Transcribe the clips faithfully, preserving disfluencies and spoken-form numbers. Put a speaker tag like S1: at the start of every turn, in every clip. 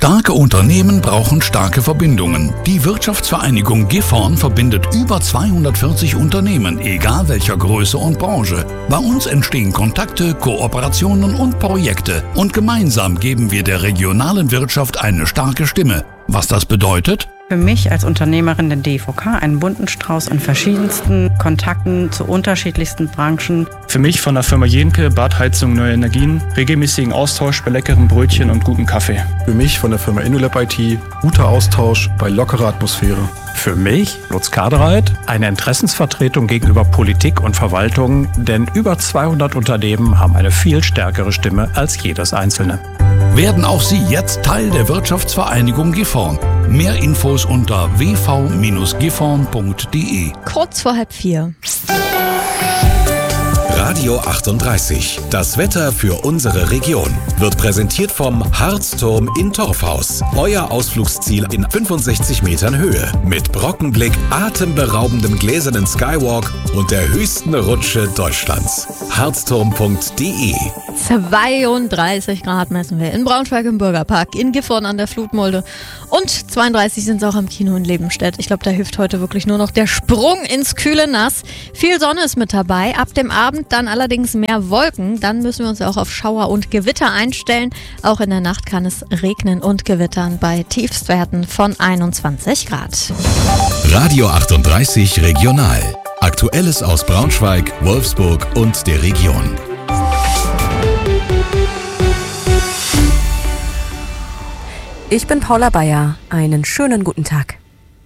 S1: Starke Unternehmen brauchen starke Verbindungen. Die Wirtschaftsvereinigung Gifhorn verbindet über zweihundertvierzig Unternehmen, egal welcher Größe und Branche. Bei uns entstehen Kontakte, Kooperationen und Projekte. Und gemeinsam geben wir der regionalen Wirtschaft eine starke Stimme. Was das bedeutet?
S2: Für mich als Unternehmerin der D E V K einen bunten Strauß an verschiedensten Kontakten zu unterschiedlichsten Branchen.
S3: Für mich von der Firma Jenke, Badheizung Neue Energien, regelmäßigen Austausch bei leckeren Brötchen und gutem Kaffee.
S4: Für mich von der Firma InnoLab I T, guter Austausch bei lockerer Atmosphäre.
S5: Für mich, Lutz Kadereit, eine Interessensvertretung gegenüber Politik und Verwaltung, denn über zweihundert Unternehmen haben eine viel stärkere Stimme als jedes einzelne.
S1: Werden auch Sie jetzt Teil der Wirtschaftsvereinigung Gifhorn. Mehr Infos unter w v Bindestrich gifhorn punkt d e.
S6: Kurz vor halb vier.
S7: Radio achtunddreißig. Das Wetter für unsere Region wird präsentiert vom Harzturm in Torfhaus. Euer Ausflugsziel in fünfundsechzig Metern Höhe mit Brockenblick, atemberaubendem gläsernen Skywalk und der höchsten Rutsche Deutschlands. harzturm punkt d e.
S6: zweiunddreißig Grad messen wir in Braunschweig im Bürgerpark, in Gifhorn an der Flutmulde und zweiunddreißig sind es auch am Kino in Lebenstedt. Ich glaube, da hilft heute wirklich nur noch der Sprung ins kühle Nass. Viel Sonne ist mit dabei, ab dem Abend dann allerdings mehr Wolken. Dann müssen wir uns auch auf Schauer und Gewitter einstellen. Auch in der Nacht kann es regnen und gewittern bei Tiefstwerten von einundzwanzig Grad.
S7: Radio achtunddreißig Regional. Aktuelles aus Braunschweig, Wolfsburg und der Region.
S8: Ich bin Paula Bayer. Einen schönen guten Tag.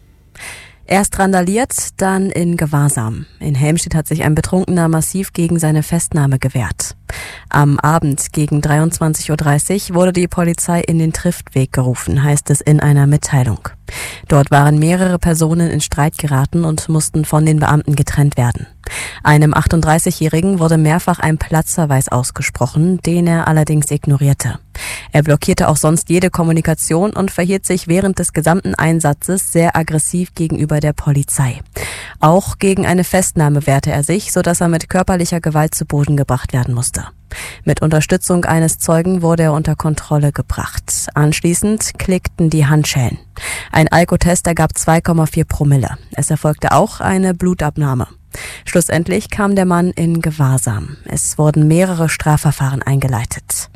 S8: Erst randaliert, dann in Gewahrsam. In Helmstedt hat sich ein Betrunkener massiv gegen seine Festnahme gewehrt. Am Abend gegen dreiundzwanzig Uhr dreißig wurde die Polizei in den Triftweg gerufen, heißt es in einer Mitteilung. Dort waren mehrere Personen in Streit geraten und mussten von den Beamten getrennt werden. Einem achtunddreißigjährigen wurde mehrfach ein Platzverweis ausgesprochen, den er allerdings ignorierte. Er blockierte auch sonst jede Kommunikation und verhielt sich während des gesamten Einsatzes sehr aggressiv gegenüber der Polizei. Auch gegen eine Festnahme wehrte er sich, sodass er mit körperlicher Gewalt zu Boden gebracht werden musste. Mit Unterstützung eines Zeugen wurde er unter Kontrolle gebracht. Anschließend klickten die Handschellen. Ein Alkotest ergab zwei Komma vier Promille. Es erfolgte auch eine Blutabnahme. Schlussendlich kam der Mann in Gewahrsam. Es wurden mehrere Strafverfahren eingeleitet.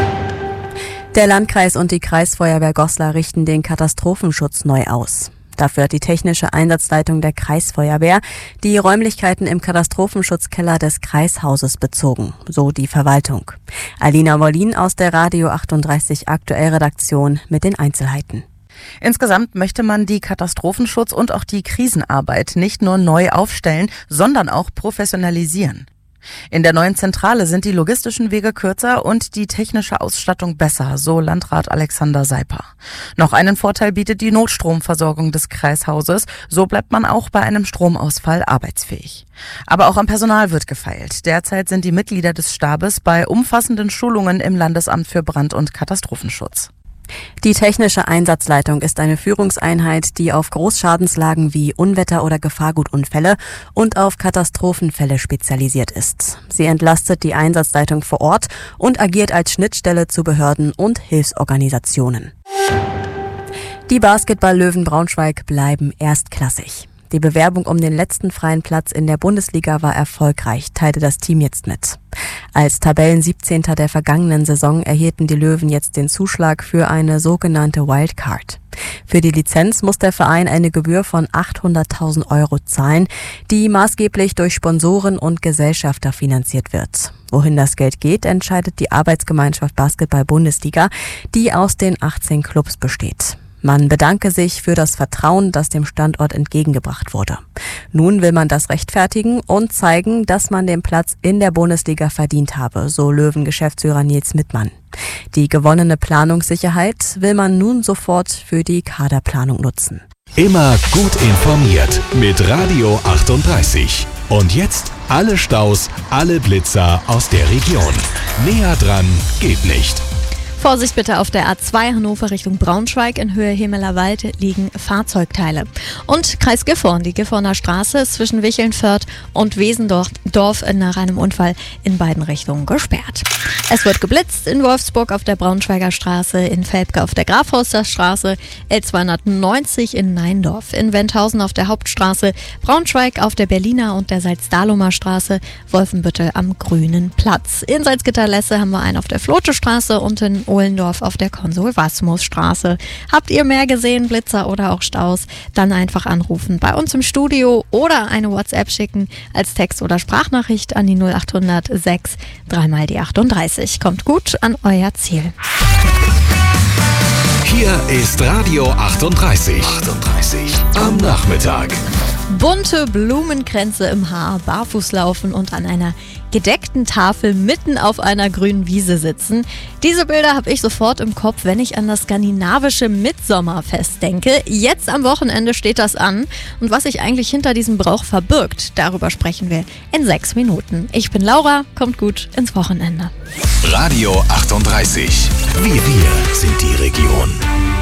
S8: Der Landkreis und die Kreisfeuerwehr Goslar richten den Katastrophenschutz neu aus. Dafür hat die technische Einsatzleitung der Kreisfeuerwehr die Räumlichkeiten im Katastrophenschutzkeller des Kreishauses bezogen, so die Verwaltung. Alina Mollin aus der Radio achtunddreißig Aktuell-Redaktion mit den Einzelheiten.
S9: Insgesamt möchte man die Katastrophenschutz und auch die Krisenarbeit nicht nur neu aufstellen, sondern auch professionalisieren. In der neuen Zentrale sind die logistischen Wege kürzer und die technische Ausstattung besser, so Landrat Alexander Seiper. Noch einen Vorteil bietet die Notstromversorgung des Kreishauses, so bleibt man auch bei einem Stromausfall arbeitsfähig. Aber auch am Personal wird gefeilt. Derzeit sind die Mitglieder des Stabes bei umfassenden Schulungen im Landesamt für Brand- und Katastrophenschutz.
S8: Die technische Einsatzleitung ist eine Führungseinheit, die auf Großschadenslagen wie Unwetter- oder Gefahrgutunfälle und auf Katastrophenfälle spezialisiert ist. Sie entlastet die Einsatzleitung vor Ort und agiert als Schnittstelle zu Behörden und Hilfsorganisationen. Die Basketball-Löwen Braunschweig bleiben erstklassig. Die Bewerbung um den letzten freien Platz in der Bundesliga war erfolgreich, teilte das Team jetzt mit. Als Tabellensiebzehnter der vergangenen Saison erhielten die Löwen jetzt den Zuschlag für eine sogenannte Wildcard. Für die Lizenz muss der Verein eine Gebühr von achthunderttausend Euro zahlen, die maßgeblich durch Sponsoren und Gesellschafter finanziert wird. Wohin das Geld geht, entscheidet die Arbeitsgemeinschaft Basketball-Bundesliga, die aus den achtzehn Clubs besteht. Man bedanke sich für das Vertrauen, das dem Standort entgegengebracht wurde. Nun will man das rechtfertigen und zeigen, dass man den Platz in der Bundesliga verdient habe, so Löwen-Geschäftsführer Nils Mittmann. Die gewonnene Planungssicherheit will man nun sofort für die Kaderplanung nutzen.
S7: Immer gut informiert mit Radio achtunddreißig. Und jetzt alle Staus, alle Blitzer aus der Region. Näher dran geht nicht.
S6: Vorsicht bitte auf der A zwei Hannover Richtung Braunschweig. In Höhe Hemelerwald liegen Fahrzeugteile. Und Kreis Gifhorn. Die Gifhorner Straße ist zwischen Wichelnförth und Wesendorf nach einem Unfall in beiden Richtungen gesperrt. Es wird geblitzt in Wolfsburg auf der Braunschweiger Straße, in Velpke auf der Grafhorster Straße, L zweihundertneunzig in Neindorf, in Wendhausen auf der Hauptstraße, Braunschweig auf der Berliner und der Salzdahlumer Straße, Wolfenbüttel am Grünen Platz. In Salzgitter-Lesse haben wir einen auf der Flote-Straße und in Ohlendorf auf der Konsul-Wasmus-Straße. Habt ihr mehr gesehen, Blitzer oder auch Staus? Dann einfach anrufen bei uns im Studio oder eine WhatsApp schicken als Text- oder Sprachnachricht an die null acht null null sechs dreimal die achtunddreißig. Kommt gut an euer Ziel.
S7: Hier ist Radio achtunddreißig. achtunddreißig am Nachmittag.
S6: Bunte Blumenkränze im Haar, barfuß laufen und an einer gedeckten Tafel mitten auf einer grünen Wiese sitzen. Diese Bilder habe ich sofort im Kopf, wenn ich an das skandinavische Mitsommerfest denke. Jetzt am Wochenende steht das an. Und was sich eigentlich hinter diesem Brauch verbirgt, darüber sprechen wir in sechs Minuten. Ich bin Laura, kommt gut ins Wochenende.
S7: Radio achtunddreißig. Wir, wir sind die Region.